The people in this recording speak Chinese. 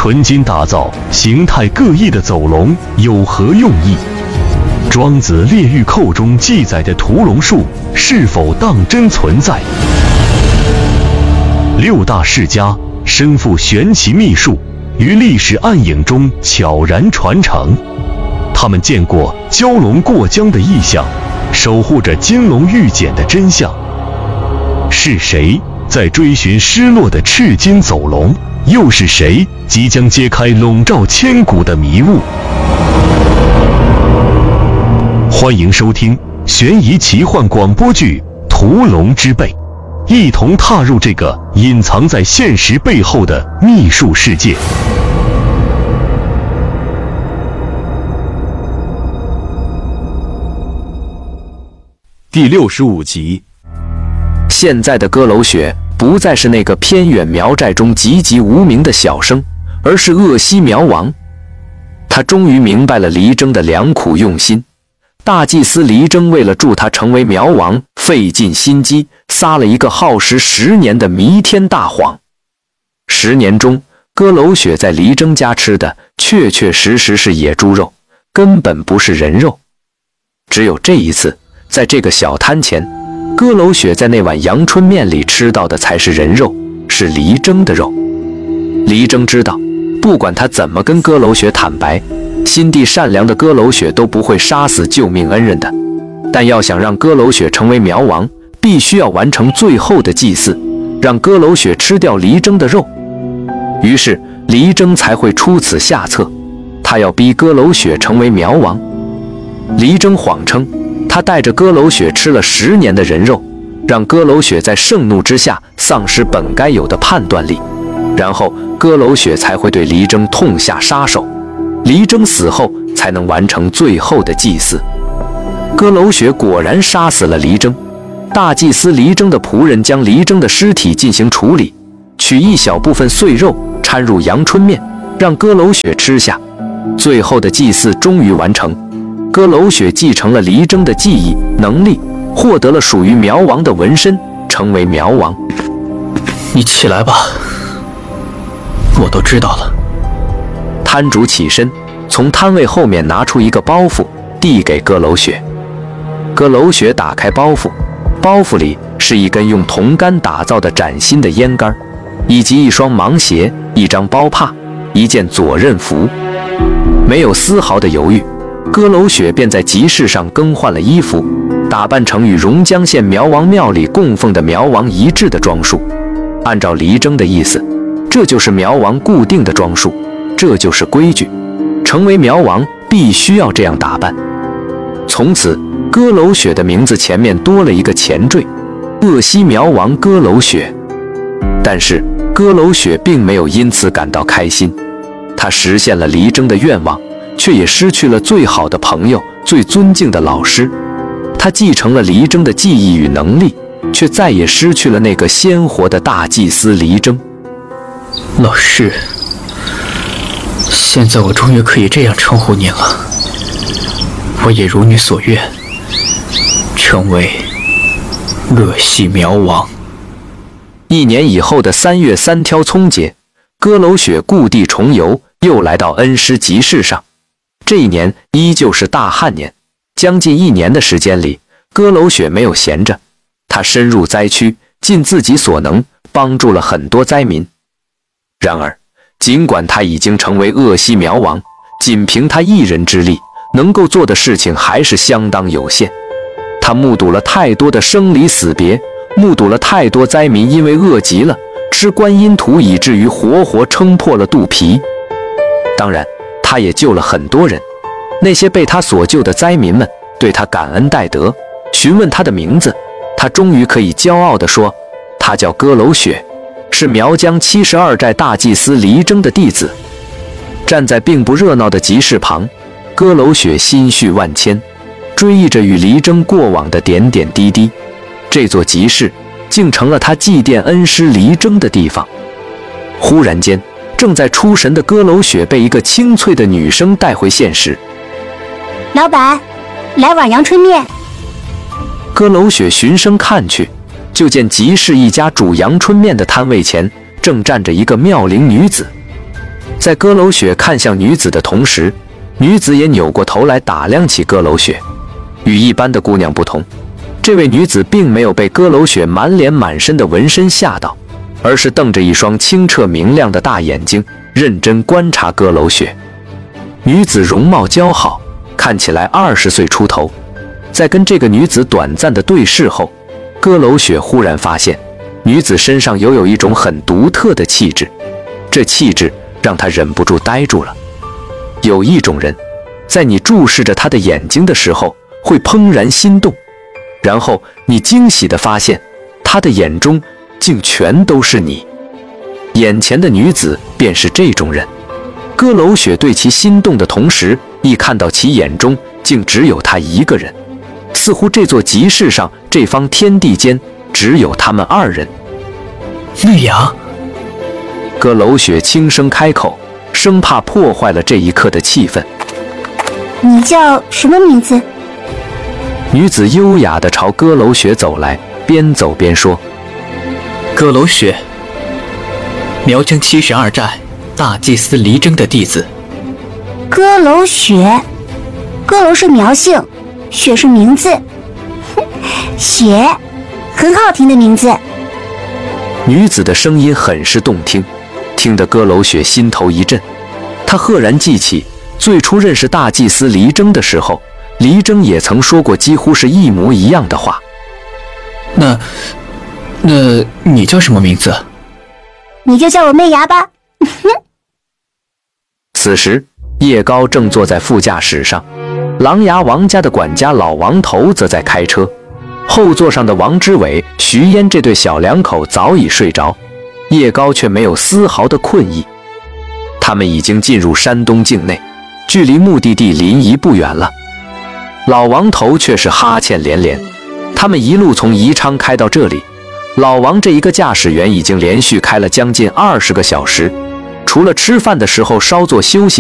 纯金打造形态各异的走龙有何用意？庄子《列御寇》中记载的屠龙术是否当真存在？六大世家身负玄奇秘术，于历史暗影中悄然传承。他们见过蛟龙过江的异象，守护着金龙玉简的真相。是谁在追寻失落的赤金走龙？又是谁即将揭开笼罩千古的迷雾？欢迎收听悬疑奇幻广播剧《屠龙之辈》，一同踏入这个隐藏在现实背后的秘术世界。 第65集。 现在的歌楼雪不再是那个偏远苗寨中籍籍无名的小生，而是鄂西苗王。他终于明白了黎征的良苦用心。大祭司黎征为了助他成为苗王，费尽心机，撒了一个耗时10年的弥天大谎。10年中，歌楼雪在黎征家吃的确确实实是野猪肉，根本不是人肉。只有这一次，在这个小摊前，歌楼雪在那碗阳春面里吃到的才是人肉，是黎征的肉。黎征知道，不管他怎么跟歌楼雪坦白，心地善良的歌楼雪都不会杀死救命恩人的。但要想让歌楼雪成为苗王，必须要完成最后的祭祀，让歌楼雪吃掉黎征的肉。于是黎征才会出此下策，他要逼歌楼雪成为苗王。黎征谎称他带着歌楼雪吃了10年的人肉，让歌楼雪在盛怒之下丧失本该有的判断力，然后歌楼雪才会对黎征痛下杀手。黎征死后才能完成最后的祭祀。歌楼雪果然杀死了黎征。大祭司黎征的仆人将黎征的尸体进行处理，取一小部分碎肉掺入阳春面，让歌楼雪吃下。最后的祭祀终于完成。歌楼雪继承了黎征的技艺能力，获得了属于苗王的纹身，成为苗王。 你起来吧，我都知道了。 摊主起身，从摊位后面拿出一个包袱，递给歌楼雪。歌楼雪打开包袱，包袱里是一根用铜杆打造的崭新的烟杆，以及一双芒鞋、一张包帕、一件左衽服。没有丝毫的犹豫，歌楼雪便在集市上更换了衣服，打扮成与榕江县苗王庙里供奉的苗王一致的装束。按照黎征的意思，这就是苗王固定的装束，这就是规矩，成为苗王必须要这样打扮。从此，歌楼雪的名字前面多了一个前缀，鄂西苗王歌楼雪。但是歌楼雪并没有因此感到开心，他实现了黎征的愿望，却也失去了最好的朋友、最尊敬的老师。他继承了黎征的技艺与能力，却再也失去了那个鲜活的大祭司黎征。 老师，现在我终于可以这样称呼您了。我也如你所愿，成为鄂西苗王。 1年以后的3月3挑葱节，歌楼雪故地重游，又来到恩施集市上。这一年依旧是大旱年，将近1年的时间里，歌楼雪没有闲着，他深入灾区，尽自己所能，帮助了很多灾民。然而，尽管他已经成为鄂西苗王，仅凭他一人之力，能够做的事情还是相当有限。他目睹了太多的生离死别，目睹了太多灾民因为饿极了，吃观音土以至于活活撑破了肚皮。当然，他也救了很多人。那些被他所救的灾民们对他感恩戴德，询问他的名字，他终于可以骄傲地说，他叫歌楼雪，是苗疆72寨大祭司黎征的弟子。站在并不热闹的集市旁，歌楼雪心绪万千，追忆着与黎征过往的点点滴滴。这座集市竟成了他祭奠恩师黎征的地方。忽然间，正在出神的歌楼雪被一个清脆的女声带回现实。 老板，来碗阳春面。 歌楼雪循声看去，就见集市一家煮阳春面的摊位前正站着一个妙龄女子。 在歌楼雪看向女子的同时，女子也扭过头来打量起歌楼雪。与一般的姑娘不同，这位女子并没有被歌楼雪满脸满身的纹身吓到，而是瞪着一双清澈明亮的大眼睛，认真观察歌楼雪。女子容貌姣好，看起来20岁出头。在跟这个女子短暂的对视后，歌楼雪忽然发现，女子身上有一种很独特的气质，这气质让她忍不住呆住了。有一种人，在你注视着他的眼睛的时候，会怦然心动，然后你惊喜地发现，他的眼中竟全都是你。眼前的女子便是这种人。歌楼雪对其心动的同时，一看到其眼中竟只有他一个人，似乎这座集市上，这方天地间只有他们2人。 绿阳， 歌楼雪轻声开口，生怕破坏了这一刻的气氛。 你叫什么名字？ 女子优雅地朝歌楼雪走来，边走边说： 歌楼雪，苗疆72寨大祭司黎征的弟子。 歌楼雪，歌楼是苗姓，雪是名字。雪，很好听的名字。 女子的声音很是动听，听得歌楼雪心头一震。她赫然记起最初认识大祭司黎征的时候，黎征也曾说过几乎是一模一样的话。 那你叫什么名字？ 你就叫我妹牙吧。 此时叶高正坐在副驾驶上，狼牙王家的管家老王头则在开车，后座上的王之伟、徐嫣这对小两口早已睡着，叶高却没有丝毫的困意。他们已经进入山东境内，距离目的地临沂不远了。老王头却是哈欠连连。他们一路从宜昌开到这里，老王这一个驾驶员已经连续开了将近20个小时，除了吃饭的时候稍作休息